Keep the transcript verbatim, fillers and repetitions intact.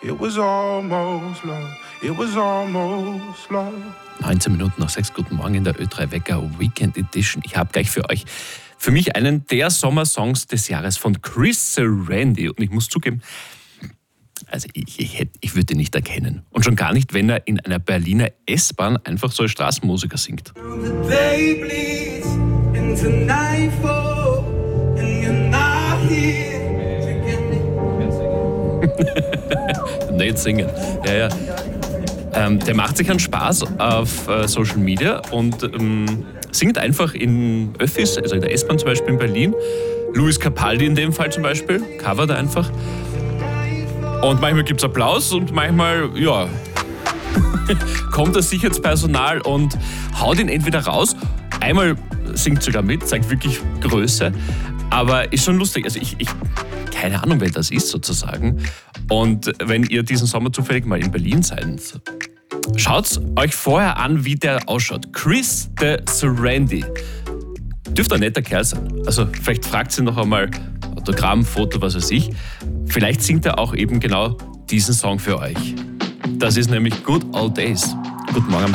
It was almost love. It was almost love. neunzehn Minuten nach sechs, guten Morgen in der Ö drei Wecker Weekend Edition. Ich habe gleich für euch, für mich einen der Sommersongs des Jahres von Chris Sarandon. Und ich muss zugeben, also ich, ich, hätte, ich würde ihn nicht erkennen. Und schon gar nicht, wenn er in einer Berliner S-Bahn einfach so als Straßenmusiker singt. Nicht singen. Ja, ja. Ähm, der macht sich einen Spaß auf äh, Social Media und ähm, singt einfach in Öffis, also in der S-Bahn zum Beispiel in Berlin. Luis Capaldi in dem Fall zum Beispiel, covert er einfach. Und manchmal gibt es Applaus und manchmal, ja, kommt das Sicherheitspersonal und haut ihn entweder raus. Einmal singt sogar mit, zeigt wirklich Größe, aber ist schon lustig. Also ich, ich keine Ahnung, wer das ist sozusagen. Und wenn ihr diesen Sommer zufällig mal in Berlin seid, schaut euch vorher an, wie der ausschaut. Chris de Sarandon. Dürfte ein netter Kerl sein. Also vielleicht fragt sie noch einmal Autogramm, Foto, was weiß ich. Vielleicht singt er auch eben genau diesen Song für euch. Das ist nämlich Good Old Days. Guten Morgen.